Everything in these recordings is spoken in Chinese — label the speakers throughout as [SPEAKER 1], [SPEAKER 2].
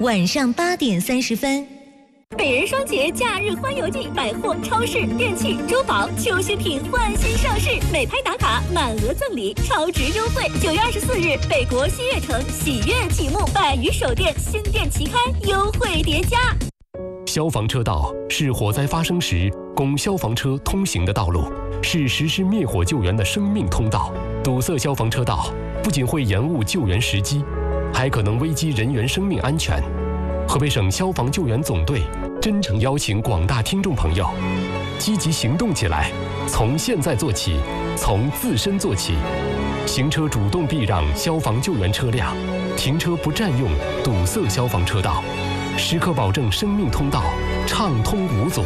[SPEAKER 1] 晚上8点30分。
[SPEAKER 2] 北人双节假日欢游季，百货、超市、电器、珠宝、秋新品换新上市，美拍打卡满额赠礼，超值优惠。9月24日，北国新悦城喜悦启幕，百余手店新店齐开，优惠叠加。
[SPEAKER 3] 消防车道是火灾发生时供消防车通行的道路，是实施灭火救援的生命通道。堵塞消防车道不仅会延误救援时机，还可能危及人员生命安全。河北省消防救援总队真诚邀请广大听众朋友积极行动起来，从现在做起，从自身做起。行车主动避让消防救援车辆，停车不占用堵塞消防车道，时刻保证生命通道畅通无阻。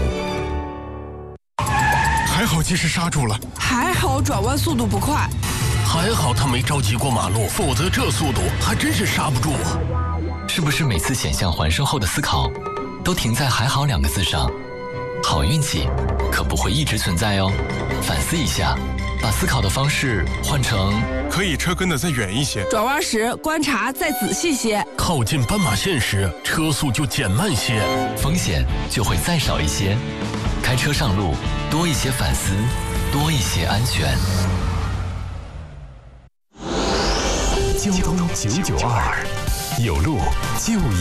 [SPEAKER 4] 还好及时刹住了，
[SPEAKER 5] 还好转弯速度不快，
[SPEAKER 6] 还好他没着急过马路，否则这速度还真是刹不住啊！
[SPEAKER 7] 是不是每次险象环生后的思考都停在还好2个字上？好运气可不会一直存在哦，反思一下，把思考的方式换成
[SPEAKER 4] 可以车跟得再远一些，
[SPEAKER 5] 转弯时观察再仔细些，
[SPEAKER 6] 靠近斑马线时车速就减慢些，
[SPEAKER 7] 风险就会再少一些。开车上路多一些反思，多一些安全。
[SPEAKER 3] 交通992，有路就